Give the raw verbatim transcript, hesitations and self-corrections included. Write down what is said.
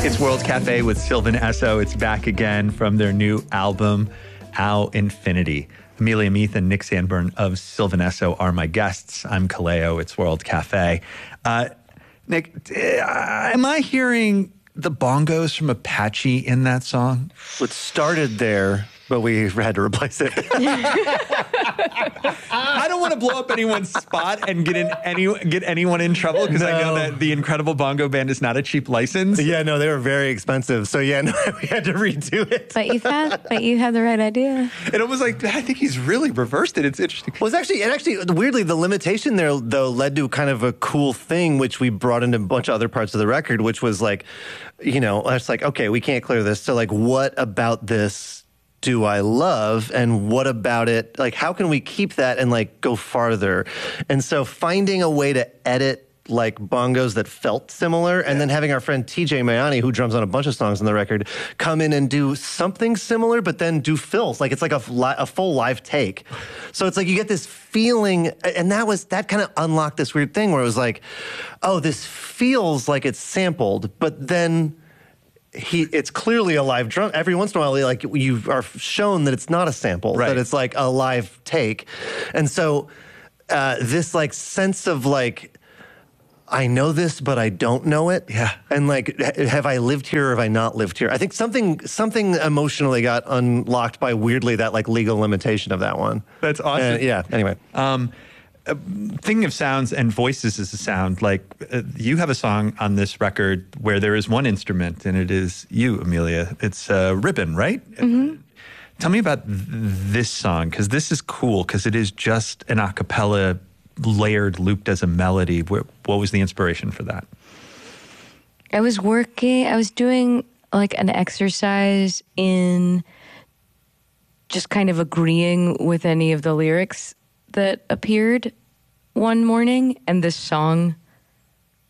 It's World Cafe with Sylvan Esso. It's back again from their new album, Ao Infinity. Amelia Meath and Nick Sandburn of Sylvan Esso are my guests. I'm Kaleo. It's World Cafe. Uh, Nick, am I hearing the bongos from Apache in that song? It started there, but we had to replace it. I don't want to blow up anyone's spot and get in any get anyone in trouble because no. I know that the Incredible Bongo Band is not a cheap license. Yeah, no, they were very expensive. So yeah, no, we had to redo it. But you had, but you had the right idea. It was like I think he's really reversed it. It's interesting. Well, it's actually, it actually weirdly the limitation there though led to kind of a cool thing which we brought into a bunch of other parts of the record, which was like, you know, it's like okay, we can't clear this. So like, what about this do I love, and what about it? Like, how can we keep that and like go farther? And so finding a way to edit like bongos that felt similar, and then having our friend T J Mayani, who drums on a bunch of songs on the record, come in and do something similar, but then do fills. Like it's like a, a full live take. So it's like you get this feeling, and that was that kind of unlocked this weird thing where it was like, oh, this feels like it's sampled, but then He, it's clearly a live drum. Every once in a while, like you are shown that it's not a sample, right. that it's like a live take. And so uh, this like sense of like, I know this, but I don't know it. Yeah. And like, have I lived here or have I not lived here? I think something something emotionally got unlocked by weirdly that like legal limitation of that one. That's awesome. And, yeah, anyway. Um, Uh, thinking of sounds and voices as a sound, like uh, you have a song on this record where there is one instrument, and it is you, Amelia. It's uh, ribbon, right? Mm-hmm. Tell me about th- this song, because this is cool, because it is just an a cappella layered, looped as a melody. What, what was the inspiration for that? I was working, I was doing like an exercise in just kind of agreeing with any of the lyrics that appeared one morning, and this song